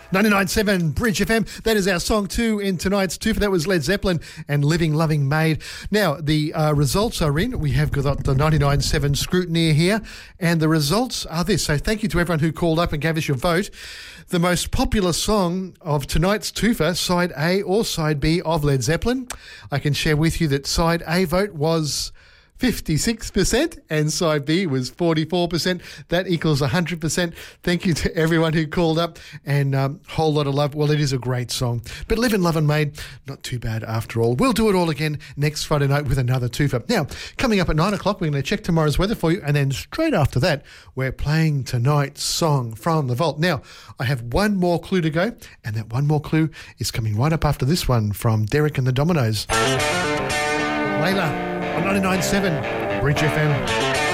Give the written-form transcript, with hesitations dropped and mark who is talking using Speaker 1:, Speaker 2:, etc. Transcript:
Speaker 1: 99.7 Bridge FM. That is our song 2 in tonight's two. That was Led Zeppelin and Living Loving Maid. Now, the results are in. We have got the 99.7 scrutiny here, and the results are this. So thank you to everyone who called up and gave us your vote. The most popular song of tonight's twofer, side A or side B of Led Zeppelin. I can share with you that side A vote was 56% and side B was 44%. That equals 100%. Thank you to everyone who called up, and whole lot of love. Well, it is a great song. But Living, Loving Maid, not too bad after all. We'll do it all again next Friday night with another twofer. Now, coming up at 9 o'clock, we're going to check tomorrow's weather for you, and then straight after that, we're playing tonight's song from the vault. Now, I have one more clue to go, and that one more clue is coming right up after this one from Derek and the Dominoes. Layla on 99.7 Bridge FM.